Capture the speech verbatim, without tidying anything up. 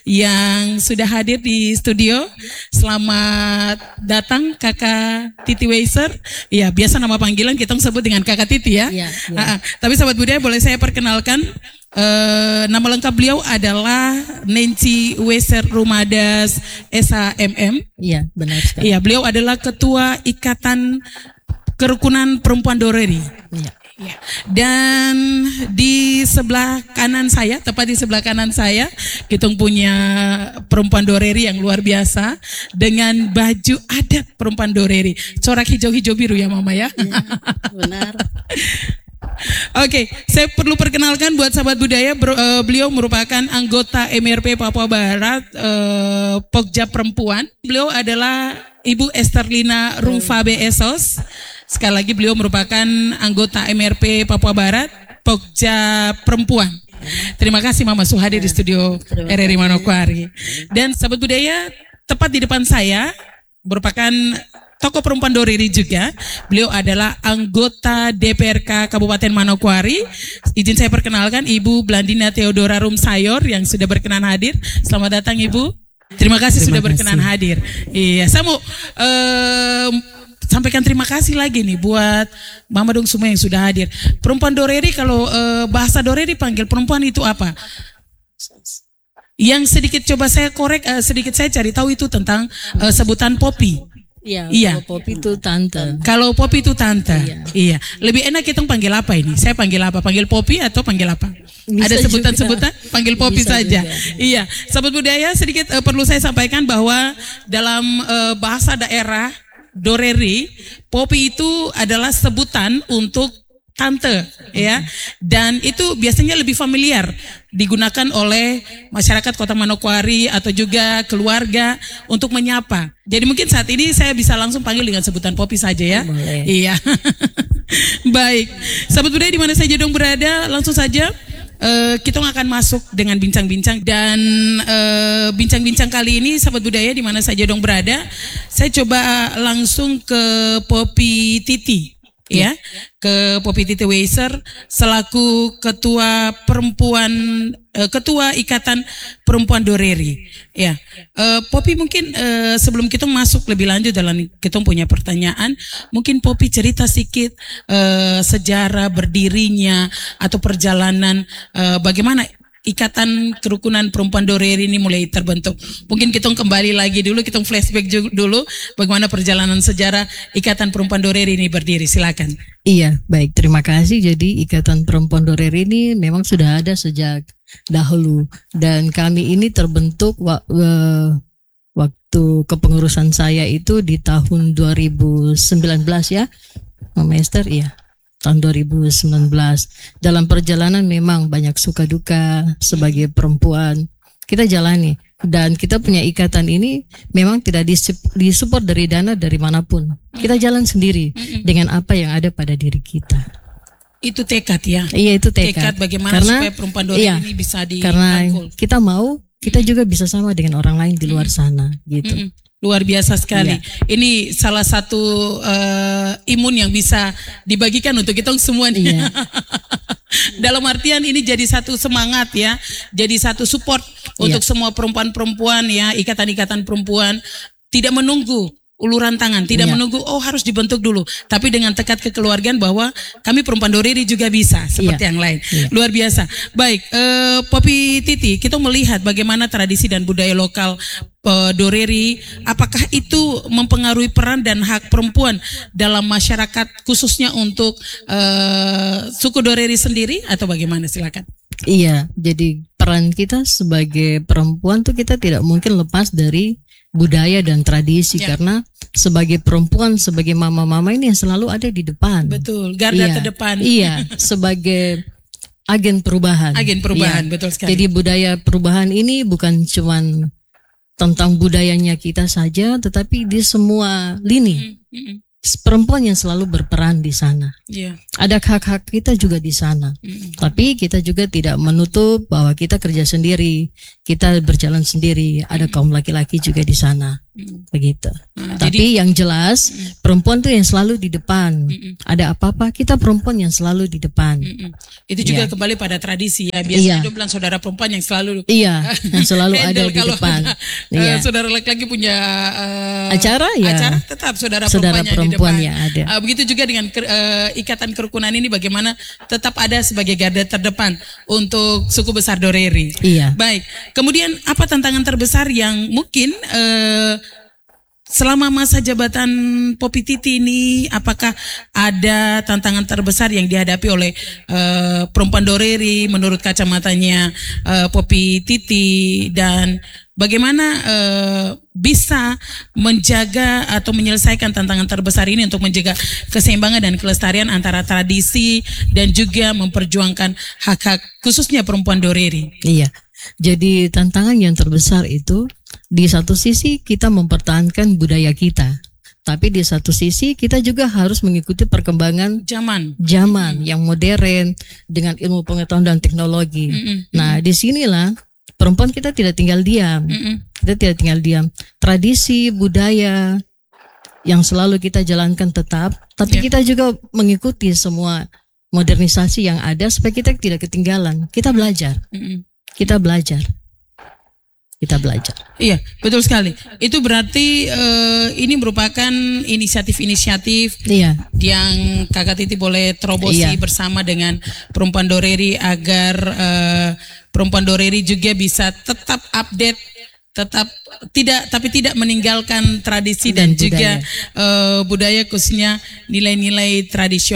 yang sudah hadir di studio. Selamat datang Kakak Titi Weiser. Ya, biasa nama panggilan kita sebut dengan Kakak Titi ya. Ya, ya. Uh, uh, tapi sahabat budaya, boleh saya perkenalkan, uh, nama lengkap beliau adalah Nancy Weiser Rumadas S H M M. Iya, benar sekali. Iya, beliau adalah Ketua Ikatan Kerukunan Perempuan Doreri. Iya. Ya. Dan di sebelah kanan saya, tepat di sebelah kanan saya, kita punya perempuan Doreri yang luar biasa dengan baju adat perempuan Doreri, corak hijau-hijau biru ya Mama ya. Ya, benar. Oke, saya perlu perkenalkan buat sahabat budaya, ber, uh, beliau merupakan anggota M R P Papua Barat, uh, Pokja Perempuan. Beliau adalah Ibu Esterlina Rumfabe Esos. Sekali lagi beliau merupakan anggota M R P Papua Barat, Pokja Perempuan. Terima kasih Mama sudah hadir di studio R R I Manokwari. Dan sahabat budaya, tepat di depan saya merupakan tokoh perempuan Doreri juga. Beliau adalah anggota D P R K Kabupaten Manokwari. Izin saya perkenalkan Ibu Blandina Theodora Rumsayor yang sudah berkenan hadir. Selamat datang Ibu. Terima kasih Terima sudah kasih. berkenan hadir. Iya, saya mau uh, sampaikan terima kasih lagi nih buat Mama dong semua yang sudah hadir. Perempuan Doreri, kalau uh, bahasa Doreri panggil perempuan itu apa? Yang sedikit coba saya korek, uh, sedikit saya cari tahu itu tentang uh, sebutan popi. Iya, iya. Kalau popi itu tante. Kalau popi itu tante. Iya. iya. Lebih enak kita panggil apa ini? Saya panggil apa? Panggil popi atau panggil apa? Bisa Ada sebutan-sebutan? Panggil popi Bisa saja. Juga. Iya. Sahabat budaya, sedikit uh, perlu saya sampaikan bahwa dalam uh, bahasa daerah Doreri, popi itu adalah sebutan untuk tante, ya, dan itu biasanya lebih familiar digunakan oleh masyarakat Kota Manokwari atau juga keluarga untuk menyapa. Jadi mungkin saat ini saya bisa langsung panggil dengan sebutan popi saja ya. Boleh. Iya. Baik, sahabat budaya di mana saja dong berada, langsung saja. Uh, kita akan masuk dengan bincang-bincang dan uh, bincang-bincang kali ini sahabat budaya di mana saja dong berada, saya coba langsung ke Popi Titi ya, ya ke Popi Titi Weiser selaku ketua perempuan uh, ketua Ikatan Perempuan Doreri ya. Uh, Popi mungkin uh, sebelum kita masuk lebih lanjut dalam kita punya pertanyaan, mungkin Popi cerita sedikit uh, sejarah berdirinya atau perjalanan uh, bagaimana Ikatan Kerukunan Perempuan Doreri ini mulai terbentuk. Mungkin kita kembali lagi dulu, kita flashback dulu bagaimana perjalanan sejarah Ikatan Perempuan Doreri ini berdiri. Silakan. Iya, baik. Terima kasih. Jadi Ikatan Perempuan Doreri ini memang sudah ada sejak dahulu dan kami ini terbentuk wa uh, waktu kepengurusan saya itu di tahun dua ribu sembilan belas ya, Mama Esther. Iya. Tahun dua ribu sembilan belas. Dalam perjalanan memang banyak suka duka sebagai perempuan kita jalani, dan kita punya ikatan ini memang tidak disupport dari dana dari manapun. Kita jalan sendiri dengan apa yang ada pada diri kita. Itu tekad ya. Iya, itu tekad. Tekad bagaimana karena, supaya perempuan Doreri iya, ini bisa di karena kita mau, kita juga bisa sama dengan orang lain di luar sana gitu. Mm-mm. Luar biasa sekali. Ya. Ini salah satu uh, imun yang bisa dibagikan untuk kita semua nih. Ya. Dalam artian ini jadi satu semangat ya, jadi satu support ya. Untuk semua perempuan-perempuan ya, ikatan-ikatan perempuan, tidak menunggu uluran tangan, tidak ya. menunggu oh harus dibentuk dulu, tapi dengan tekad kekeluargaan bahwa kami perempuan Doreri juga bisa seperti ya. yang lain. Ya. Luar biasa. Baik, uh, Popi Titi, kita melihat bagaimana tradisi dan budaya lokal uh, Doreri, apakah itu mempengaruhi peran dan hak perempuan dalam masyarakat khususnya untuk uh, suku Doreri sendiri atau bagaimana? Silakan. Iya, jadi peran kita sebagai perempuan tuh kita tidak mungkin lepas dari budaya dan tradisi ya. Karena sebagai perempuan, sebagai mama-mama ini yang selalu ada di depan. Betul, garda iya, terdepan. Iya, sebagai agen perubahan. Agen perubahan, iya. betul sekali. Jadi budaya perubahan ini bukan cuman tentang budayanya kita saja, tetapi di semua lini. Mm-hmm. perempuan yang selalu berperan di sana. Iya. Ada hak-hak kita juga di sana. Mm-mm. Tapi kita juga tidak menutup bahwa kita kerja sendiri, kita berjalan sendiri. Ada kaum laki-laki juga di sana. Mm-mm. Begitu. Nah, Tapi yang jelas perempuan tuh yang selalu di depan. Mm-mm. Ada apa-apa kita perempuan yang selalu di depan. Mm-mm. Itu juga Iya. kembali pada tradisi ya. Biasanya Iya. dia bilang saudara perempuan yang selalu Iya, yang selalu ada handle di kalau depan. ada, Iya. eh, saudara laki-laki punya eh, Acara, ya. acara tetap saudara, Saudara perempuannya di perempuan depan. yang ada. Eh, begitu juga dengan ke- eh, ikatan kerukunan ini bagaimana tetap ada sebagai garda terdepan untuk suku besar Doreri. Iya. Baik. Kemudian apa tantangan terbesar yang mungkin eh, selama masa jabatan Popi Titi ini, apakah ada tantangan terbesar yang dihadapi oleh eh, perempuan Doreri menurut kacamatanya eh, Popi Titi, dan bagaimana eh, bisa menjaga atau menyelesaikan tantangan terbesar ini untuk menjaga keseimbangan dan kelestarian antara tradisi dan juga memperjuangkan hak-hak khususnya perempuan Doreri? Iya. Jadi tantangan yang terbesar itu di satu sisi kita mempertahankan budaya kita, tapi di satu sisi kita juga harus mengikuti perkembangan Zaman. zaman yang modern dengan ilmu pengetahuan dan teknologi. Mm-mm. Nah, disinilah perempuan kita tidak tinggal diam. Mm-mm. Kita tidak tinggal diam. Tradisi budaya yang selalu kita jalankan tetap, tapi Ya. kita juga mengikuti semua modernisasi yang ada supaya kita tidak ketinggalan. Kita belajar. Mm-mm. Kita belajar. Kita belajar. Iya, betul sekali. Itu berarti eh, ini merupakan inisiatif-inisiatif Iya. yang Kakak Titi boleh terobosi Iya. bersama dengan perempuan Doreri agar eh, perempuan Doreri juga bisa tetap update, tetap tidak tapi tidak meninggalkan tradisi dan, Dan juga budaya. eh, budaya khususnya nilai-nilai tradisional.